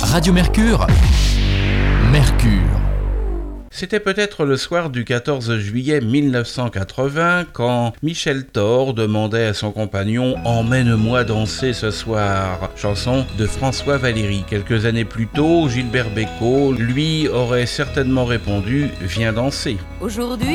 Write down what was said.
Radio Mercure. Mercure. C'était peut-être le soir du 14 juillet 1980 quand Michel Thor demandait à son compagnon « Emmène-moi danser ce soir », chanson de François Valéry. Quelques années plus tôt, Gilbert Bécaud, lui, aurait certainement répondu « Viens danser ». Aujourd'hui,